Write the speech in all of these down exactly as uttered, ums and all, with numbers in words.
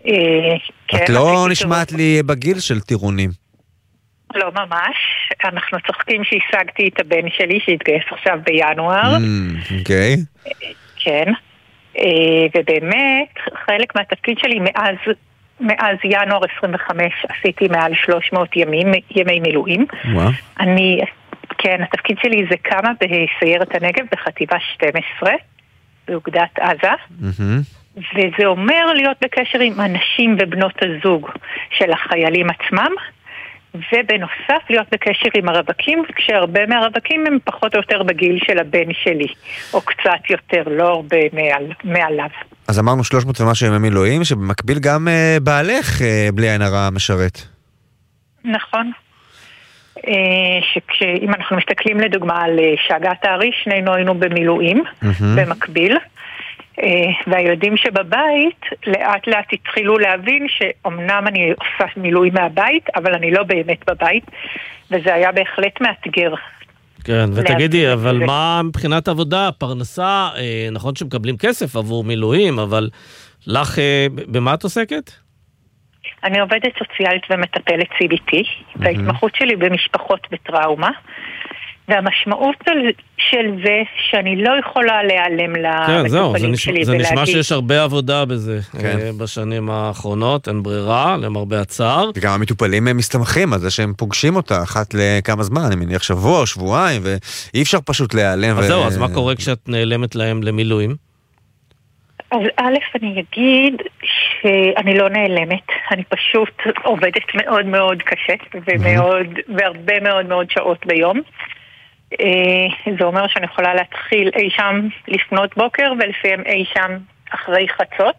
את לא נשמעת לי בגיל של טירונים. לא ממש, אנחנו צוחקים שהשגתי את הבן שלי שהתגייס עכשיו בינואר. אוקיי. כן, ובאמת חלק מהתפקיד שלי מאז מאז ינואר עשרים וחמש עשיתי מעל שלוש מאות ימים, ימי מילואים. וואו. אני, כן, התפקיד שלי זה כמה בסיירת הנגב בחטיבה שתים עשרה, באוגדת עזה. וזה אומר להיות בקשר עם אנשים ובנות הזוג של החיילים עצמם, ובנוסף להיות בקשר עם הרווקים, כשהרבה מהרווקים הם פחות או יותר בגיל של הבן שלי, או קצת יותר, לא הרבה מעל, מעליו. אז אמרנו שלוש מאות ומשהו ימי מילואים, שבמקביל גם אה, בעלך אה, בלי עין הרע משרת. נכון. אה, שכשאם אנחנו מסתכלים לדוגמה על שאגת הארי, שנינו היינו במילואים, mm-hmm. במקביל, אה, והילדים שבבית לאט לאט התחילו להבין שאומנם אני עושה מילואים מהבית, אבל אני לא באמת בבית, וזה היה בהחלט מאתגר. כן, ותגידי, אבל מה מבחינת עבודה, פרנסה, אה, נכון שמקבלים כסף עבור מילואים, אבל לך, אה, במה את עוסקת? אני עובדת סוציאלית ומטפלת סי בי טי, וההתמחות שלי במשפחות בטראומה, והמשמעות של זה שאני לא יכולה להיעלם למטופלים שלי. זה נשמע שיש הרבה עבודה בזה בשנים האחרונות, אין ברירה, למרבה הצער. וגם המטופלים הם מסתמכים על זה שהם פוגשים אותה אחת לכמה זמן, אני מניח שבוע או שבועיים, ואי אפשר פשוט להיעלם. אז זהו, אז מה קורה כשאת נעלמת להם למילואים? אז א', אני אגיד שאני לא נעלמת, אני פשוט עובדת מאוד מאוד קשה, ומאוד, והרבה מאוד מאוד שעות ביום. זה אומר שאני יכולה להתחיל אי שם לפנות בוקר ולפעמים אי שם אחרי חצות,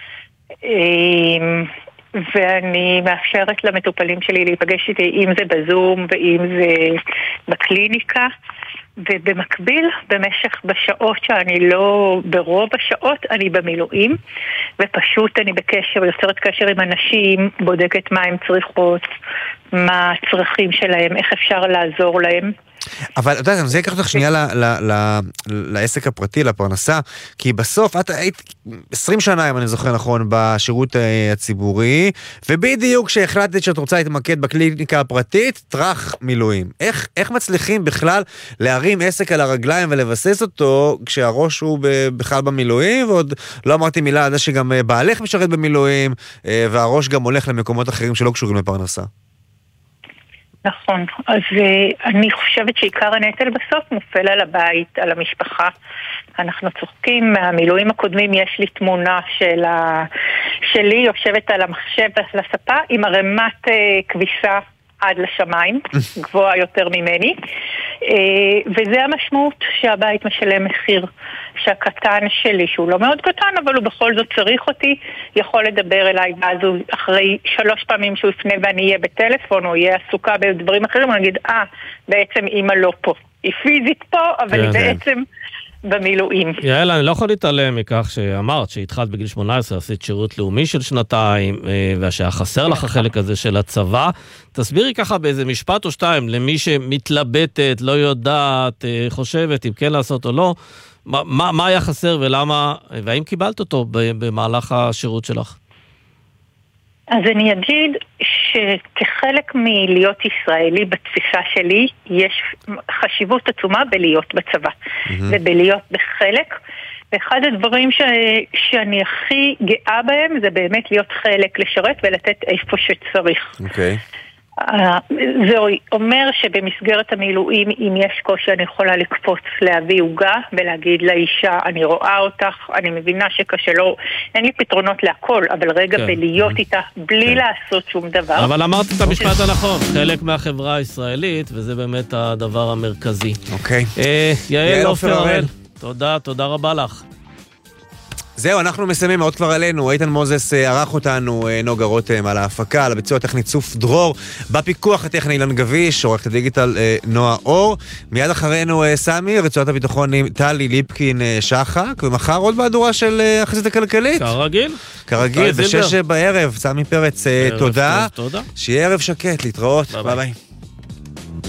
ואני מאפשרת למטופלים שלי להיפגש איתי, אם זה בזום ואם זה בקליניקה, ובמקביל במשך בשעות שאני לא, ברוב השעות אני במילואים, ופשוט אני בקשר, יוצרת קשר עם אנשים, בודקת מה הם צריכות, מה הצרכים שלהם, איך אפשר לעזור להם. אבל אתה יודע, זה יקח אותך שנייה לעסק הפרטי, לפרנסה, כי בסוף את היית עשרים שנה, אם אני זוכר נכון, בשירות הציבורי, ובדיוק כשהחלטת שאת רוצה להתמקד בקליניקה הפרטית, טרח מילואים. איך, איך מצליחים בכלל להרים עסק על הרגליים ולבסס אותו, כשהראש הוא בכלל במילואים, ועוד לא אמרתי מילה על זה שגם בעלך משרת במילואים, והראש גם הולך למקומות אחרים שלא קשורים לפרנסה. נכון, אז אני חושבת שעיקר הנטל בסוף מופל על הבית, על המשפחה. אנחנו צוחקים, מהמילואים הקודמים יש לי תמונה של ה... שלי יושבת על המחשב ועל הספה עם הרמת כביסה עד לשמיים, גבוהה יותר ממני, וזה המשמעות שהבית משלם מחיר, שהקטן שלי, שהוא לא מאוד קטן, אבל הוא בכל זאת צריך אותי, יכול לדבר אליי, ואז הוא אחרי שלוש פעמים שהוא יפנה ואני אהיה בטלפון, או יהיה עסוקה בדברים אחרים, אני אגיד, אה, בעצם אמא לא פה. היא פיזית פה, אבל היא בעצם במילואים. יעל, אני לא יכול להתעלם מכך שאמרת שהתחלת בגיל שמונה עשרה, עשית שירות לאומי של שנתיים, ושהיה חסר לך החלק הזה של הצבא. תסבירי ככה באיזה משפט או שתיים, למי שמתלבטת, לא יודעת, חושבת אם כן לעשות או לא, מה, מה היה חסר ולמה, והאם קיבלת אותו במהלך השירות שלך? אז אני אגיד שכחלק מלהיות ישראלי בתפיסה שלי, יש חשיבות עצומה בלהיות בצבא, mm-hmm. ובלהיות בחלק. ואחד הדברים ש... שאני הכי גאה בהם, זה באמת להיות חלק, לשרת ולתת איפה שצריך. אוקיי. Okay. זה אומר שבמסגרת המילואים, אם יש קושי, אני יכולה לקפוץ להביא עוגה ולהגיד לאישה, אני רואה אותך, אני מבינה שקשה לא, אין לי פתרונות להכל, אבל רגע כן. בלהיות איתה, בלי כן. לעשות שום דבר. אבל אמרת את המשפט הנכון, חלק מהחברה הישראלית, וזה באמת הדבר המרכזי. אוקיי. אה, יעל עופר הראל, תודה, תודה רבה לך. זהו, אנחנו מסיימים מאוד כבר עלינו. איתן מוזס ערך אותנו, נוגה רותם על ההפקה, על הביצוע הטכני צוף דרור, בפיקוח הטכני אילן גביש, עורכת הדיגיטל נועה אור. מיד אחרינו סמי, רצועת הביטחון טלי ליפקין שחק, ומחר עוד מהדורה של החזית הכלכלית. כרגיל. כרגיל, בשש בערב. סמי פרץ, תודה. שיהיה ערב שקט, להתראות. ביי ביי.